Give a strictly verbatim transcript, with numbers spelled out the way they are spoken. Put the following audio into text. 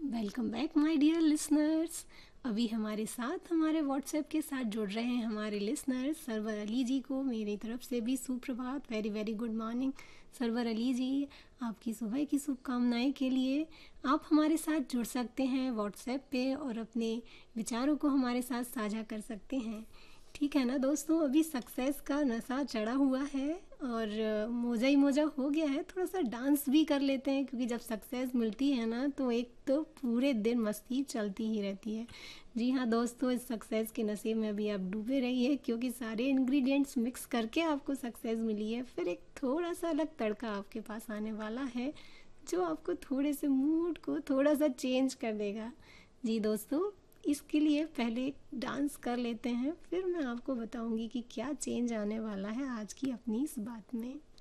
Welcome back my dear listeners. अभी हमारे साथ हमारे व्हाट्सएप के साथ जुड़ रहे हैं हमारे लिसनर्स सरवर अली जी को मेरी तरफ से भी सुप्रभात, very very good morning server Ali जी। आपकी सुबह की शुभकामनाएं के लिए आप हमारे साथ जुड़ सकते हैं व्हाट्सएप पे और अपने विचारों को हमारे साथ साझा कर सकते हैं। ठीक है ना दोस्तों, अभी सक्सेस का नशा चढ़ा हुआ है और मोजा ही मोजा हो गया है। थोड़ा सा डांस भी कर लेते हैं क्योंकि जब सक्सेस मिलती है ना तो एक तो पूरे दिन मस्ती चलती ही रहती है। जी हाँ दोस्तों, इस सक्सेस के नशे में अभी आप डूबे रहिए क्योंकि सारे इंग्रेडिएंट्स मिक्स करके आपको सक्सेस मिली है। फिर एक थोड़ा सा अलग तड़का आपके पास आने वाला है जो आपको थोड़े से मूड को थोड़ा सा चेंज कर देगा। जी दोस्तों, इसके लिए पहले डांस कर लेते हैं, फिर मैं आपको बताऊंगी कि क्या चेंज आने वाला है आज की अपनी इस बात में।